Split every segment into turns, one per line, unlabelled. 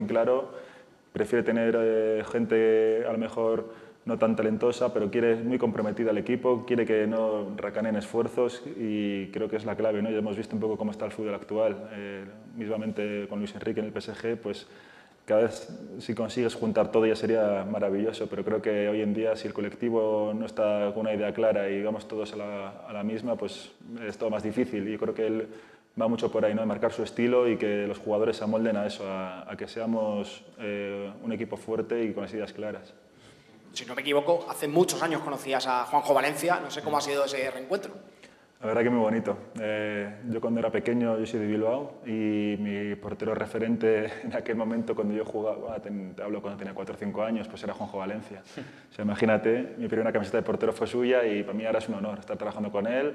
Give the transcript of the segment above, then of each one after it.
claro, prefiere tener gente a lo mejor no tan talentosa, pero quiere muy comprometida al equipo, quiere que no racaneen esfuerzos y creo que es la clave, ¿no? Ya hemos visto un poco cómo está el fútbol actual, mismamente con Luis Enrique en el PSG, pues cada vez si consigues juntar todo ya sería maravilloso, pero creo que hoy en día si el colectivo no está con una idea clara y vamos todos a la misma, pues es todo más difícil y yo creo que él va mucho por ahí, ¿no? De marcar su estilo y que los jugadores se amolden a eso, a que seamos un equipo fuerte y con las ideas claras.
Si no me equivoco, hace muchos años conocías a Juanjo Valencia, no sé cómo ha sido ese reencuentro.
La verdad que muy bonito. Yo cuando era pequeño, yo soy de Bilbao y mi portero referente en aquel momento cuando yo jugaba, te hablo cuando tenía 4 o 5 años, pues era Juanjo Valencia. O sea, imagínate, mi primera camiseta de portero fue suya y para mí ahora es un honor estar trabajando con él.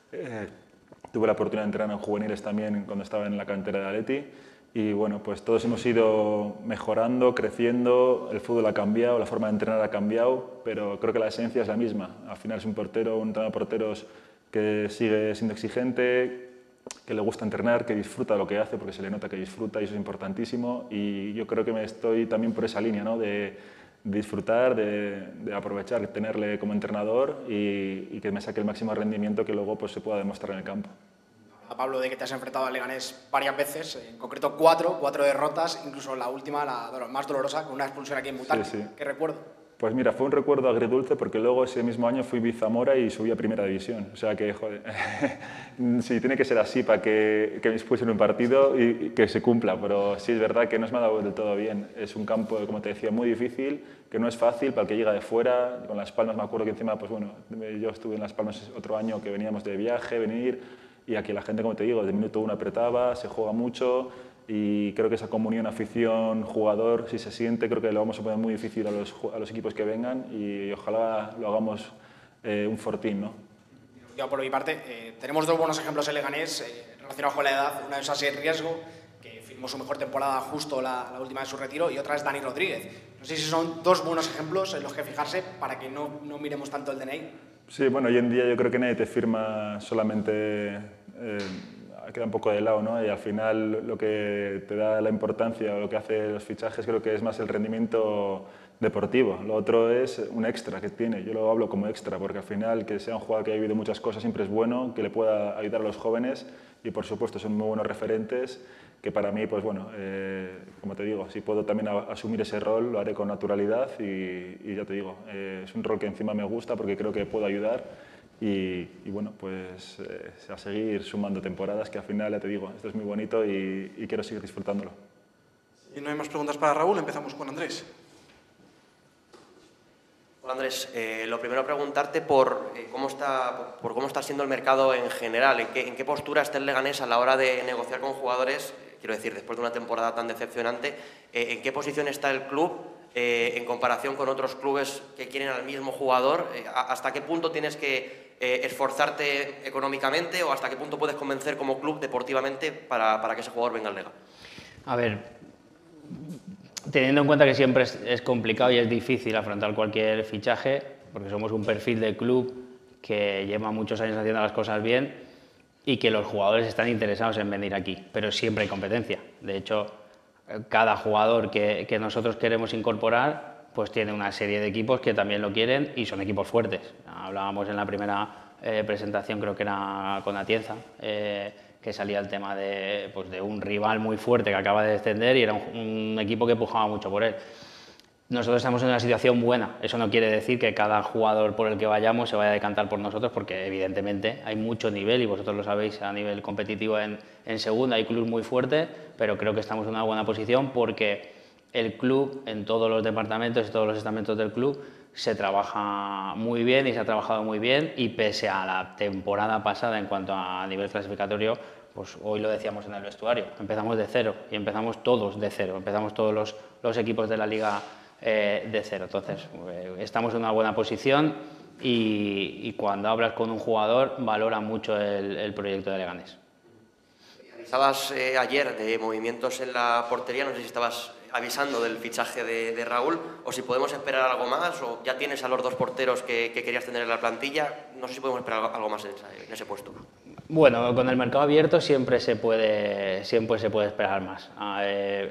Tuve la oportunidad de entrenar en juveniles también cuando estaba en la cantera de Atleti. Y bueno, pues todos hemos ido mejorando, creciendo, el fútbol ha cambiado, la forma de entrenar ha cambiado, pero creo que la esencia es la misma. Al final es un portero, un entrenador de porteros que sigue siendo exigente, que le gusta entrenar, que disfruta de lo que hace, porque se le nota que disfruta y eso es importantísimo. Y yo creo que me estoy también por esa línea, ¿no? De disfrutar, de aprovechar, de tenerle como entrenador y que me saque el máximo rendimiento que luego pues, se pueda demostrar en el campo.
Pablo, de que te has enfrentado al Leganés varias veces, en concreto cuatro derrotas, incluso la última, la más dolorosa, con una expulsión aquí en Bután.
Sí, sí.
¿Qué recuerdo?
Pues mira, fue un recuerdo agridulce porque luego ese mismo año fui Bizamora y subí a Primera División. O sea que, joder, sí, tiene que ser así para que me expulsen un partido y que se cumpla, pero sí es verdad que no se me ha dado del todo bien. Es un campo, como te decía, muy difícil, que no es fácil para el que llega de fuera. Con Las Palmas me acuerdo que encima, pues bueno, yo estuve en Las Palmas otro año que veníamos de viaje, venir, y aquí la gente, como te digo, desde el minuto 1 apretaba, se juega mucho y creo que esa comunión afición-jugador, si se siente, creo que lo vamos a poner muy difícil a los equipos que vengan y ojalá lo hagamos un fortín, ¿no?
Yo, por mi parte, tenemos dos buenos ejemplos en Leganés relacionados con la edad. Una es Asier Riesgo, que firmó su mejor temporada justo la última de su retiro, y otra es Dani Rodríguez. No sé si son dos buenos ejemplos en los que fijarse para que no miremos tanto el DNI.
Sí, bueno, hoy en día yo creo que nadie te firma solamente, queda un poco de lado, ¿no? Y al final lo que te da la importancia o lo que hace los fichajes creo que es más el rendimiento deportivo. Lo otro es un extra que tiene, yo lo hablo como extra, porque al final que sea un jugador que haya vivido muchas cosas siempre es bueno, que le pueda ayudar a los jóvenes y por supuesto son muy buenos referentes que para mí, pues bueno, como te digo, si puedo también asumir ese rol, lo haré con naturalidad y ya te digo, es un rol que encima me gusta porque creo que puedo ayudar y bueno, pues a seguir sumando temporadas que al final, ya te digo, esto es muy bonito y quiero seguir disfrutándolo.
Si no hay más preguntas para Raúl, empezamos con Andrés.
Hola Andrés, lo primero preguntarte por cómo está siendo el mercado en general, en qué postura está el Leganés a la hora de negociar con jugadores, quiero decir, después de una temporada tan decepcionante, en qué posición está el club en comparación con otros clubes que quieren al mismo jugador, hasta qué punto tienes que esforzarte económicamente o hasta qué punto puedes convencer como club deportivamente para que ese jugador venga al Lega.
A ver, teniendo en cuenta que siempre es complicado y es difícil afrontar cualquier fichaje, porque somos un perfil de club que lleva muchos años haciendo las cosas bien y que los jugadores están interesados en venir aquí, pero siempre hay competencia. De hecho, cada jugador que nosotros queremos incorporar pues tiene una serie de equipos que también lo quieren y son equipos fuertes. Hablábamos en la primera presentación, creo que era con Atienza, que salía el tema de un rival muy fuerte que acaba de descender y era un equipo que pujaba mucho por él. Nosotros estamos en una situación buena, eso no quiere decir que cada jugador por el que vayamos se vaya a decantar por nosotros, porque evidentemente hay mucho nivel y vosotros lo sabéis a nivel competitivo en segunda, hay clubes muy fuertes, pero creo que estamos en una buena posición porque el club en todos los departamentos y todos los estamentos del club se trabaja muy bien y se ha trabajado muy bien y pese a la temporada pasada en cuanto a nivel clasificatorio, pues hoy lo decíamos en el vestuario, empezamos de cero y empezamos todos de cero, empezamos todos los equipos de la liga de cero. Entonces, estamos en una buena posición y cuando hablas con un jugador valora mucho el proyecto de Leganés.
Avisabas ayer de movimientos en la portería, no sé si estabas avisando del fichaje de Raúl o si podemos esperar algo más o ya tienes a los dos porteros que querías tener en la plantilla, no sé si podemos esperar algo más en ese puesto.
Bueno, con el mercado abierto siempre se puede esperar más.